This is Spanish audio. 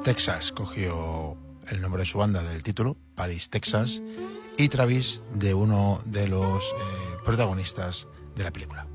Texas cogió el nombre de su banda del título, Paris, Texas, y Travis de uno de los protagonistas de la película.